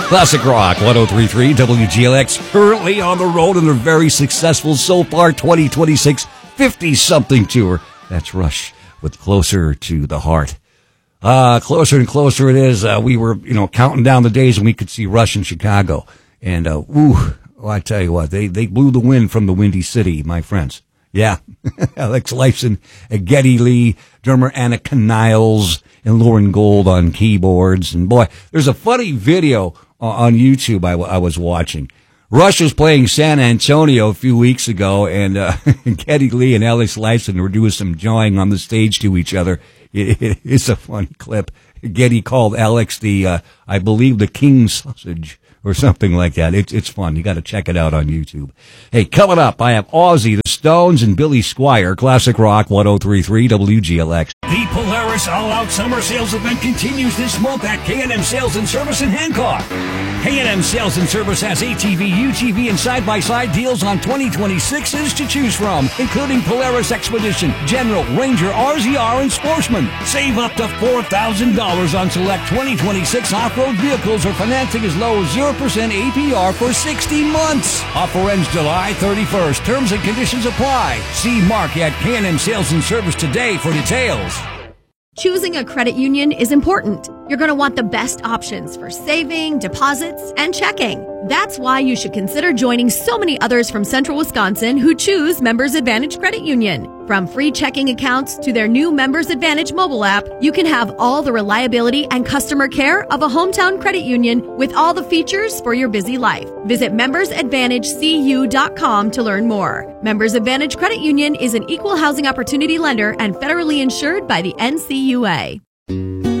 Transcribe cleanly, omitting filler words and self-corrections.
Classic Rock 103.3 WGLX, currently on the road, and they're very successful so far. 2026 50-something tour. That's Rush with Closer to the Heart. Closer and closer it is. We were, counting down the days when we could see Rush in Chicago. And, I tell you what, they blew the wind from the Windy City, my friends. Yeah. Alex Lifeson, Geddy Lee, drummer Anna Niles, and Lauren Gold on keyboards. And boy, there's a funny video on YouTube I was watching. Rush was playing San Antonio a few weeks ago, and Geddy Lee and Alex Lifeson were doing some jawing on the stage to each other. It's a fun clip. Geddy called Alex I believe the King Sausage or something like that. It's fun. You got to check it out on YouTube. Hey, coming up, I have Ozzy, the Stones, and Billy Squier. Classic Rock 103.3 WGLX. The Polaris All-Out Summer Sales event continues this month at K&M Sales and Service in Hancock. K&M Sales and Service has ATV, UTV, and side-by-side deals on 2026s to choose from, including Polaris Expedition, General, Ranger, RZR, and Sportsman. Save up to $4,000 on select 2026 off-road vehicles or financing as low as 0% APR for 60 months. Offer ends July 31st. Terms and conditions apply. See Mark at K&M Sales and Service today for details. Choosing a credit union is important. You're going to want the best options for saving, deposits, and checking. That's why you should consider joining so many others from Central Wisconsin who choose Members Advantage Credit Union. From free checking accounts to their new Members Advantage mobile app, you can have all the reliability and customer care of a hometown credit union with all the features for your busy life. Visit membersadvantagecu.com to learn more. Members Advantage Credit Union is an equal housing opportunity lender and federally insured by the NCUA.